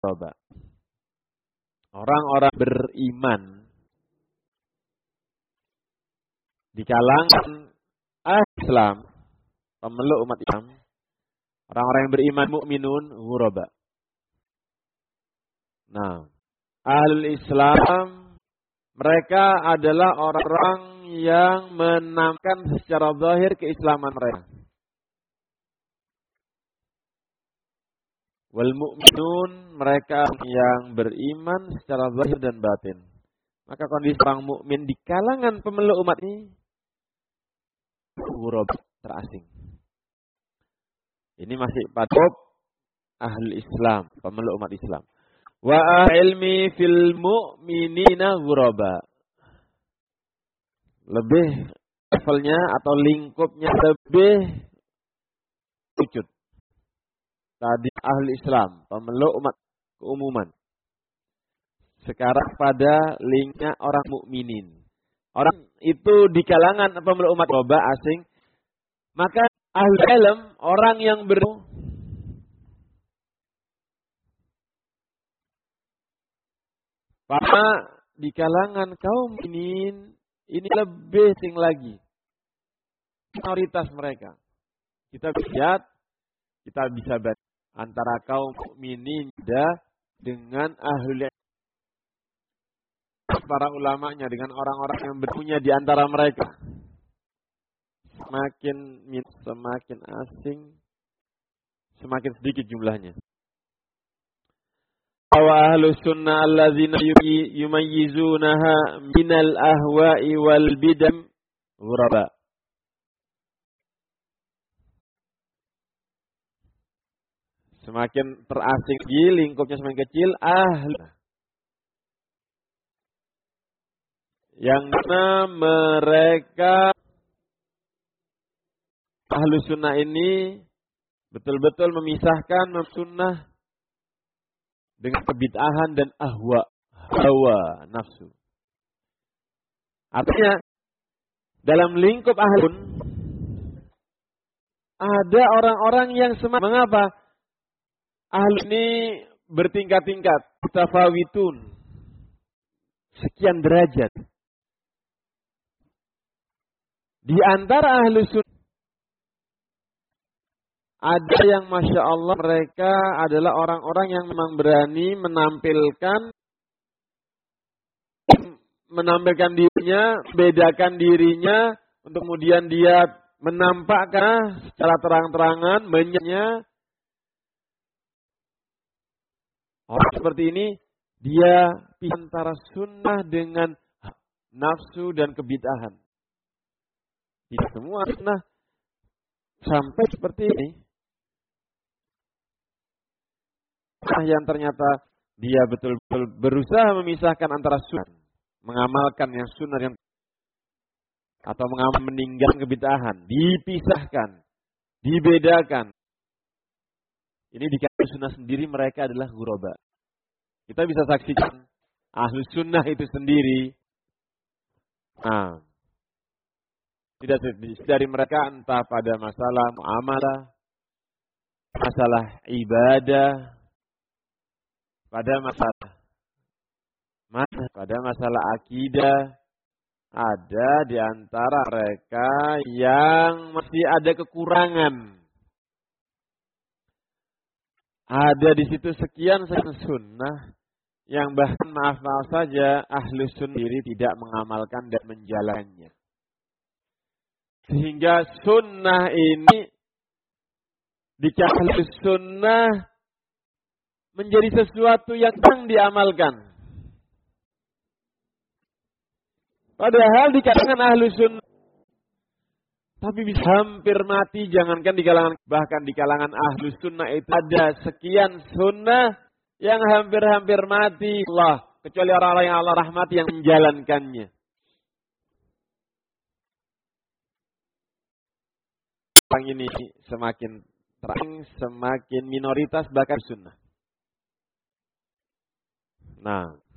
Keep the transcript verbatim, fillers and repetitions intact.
ghuraba. Orang-orang beriman di kalangan Islam, pemeluk umat Islam, orang-orang yang beriman mukminun ghuraba. Nah, ahlul Islam mereka adalah orang-orang yang menampakkan secara zahir keislaman mereka. Wal mu'minun mereka yang beriman secara zahir dan batin. Maka kondisi orang mukmin di kalangan pemeluk umat ini ghuraba, terasing. Ini masih pada ahlul Islam, pemeluk umat Islam. Wa ilmi fil mu'minina ghuraba. Lebih levelnya atau lingkupnya lebih wujud. Tadi ahli Islam, pemeluk umat keumuman. Sekarang pada linknya orang mukminin. Orang itu di kalangan pemeluk umat ghuraba asing. Maka ahli ilm, orang yang ber Karena di kalangan kaum mukminin ini lebih sing lagi. Minoritas mereka. Kita lihat, kita bisa baca antara kaum mukminin dengan ahli para ulamanya, dengan orang-orang yang berpunya di antara mereka. Semakin semakin asing, semakin sedikit jumlahnya. Wa ahlus sunnah alladzina yumayyizunaha minal ahwa'i wal bid'ah ghuraba. Semakin terasing lagi, lingkupnya semakin kecil, ahli yang mana mereka ahlus sunnah ini betul-betul memisahkan sunnah dengan kebid'ahan dan ahwa, hawa nafsu. Artinya dalam lingkup ahlun ada orang-orang yang semak. Mengapa? Ahli ini bertingkat-tingkat, tafawitun, sekian derajat. Di antara ahli sunnah ada yang Masya Allah mereka adalah orang-orang yang memang berani menampilkan menampilkan dirinya, bedakan dirinya untuk kemudian dia menampakkan secara terang-terangan menyanya. Orang seperti ini dia pilih antara sunnah dengan nafsu dan kebid'ahan. Tidak semua sunnah sampai seperti ini. Yang ternyata dia betul-betul berusaha memisahkan antara sunnah, mengamalkan yang sunnah yang atau mengamal meninggalkan kebid'ahan, dipisahkan, dibedakan. Ini dikatakan sunnah sendiri mereka adalah ghuraba. Kita bisa saksikan ahlus sunnah itu sendiri. Nah, tidak dari mereka entah pada masalah muamalah, masalah ibadah, pada masalah masa, pada masalah akidah, ada di antara mereka yang masih ada kekurangan. Ada di situ sekian sunnah yang bahkan maaf-maaf saja ahli sunnah sendiri tidak mengamalkan dan menjalannya. Sehingga sunnah ini dicari sunnah menjadi sesuatu yang sedang diamalkan. Padahal di kalangan ahlu sunnah, tapi bisa hampir mati, jangankan di kalangan, bahkan di kalangan ahlu sunnah itu ada sekian sunnah yang hampir-hampir mati Allah, kecuali orang-orang yang Allah rahmati yang menjalankannya. Orang ini semakin terang, semakin minoritas bahkan sunnah. Nah,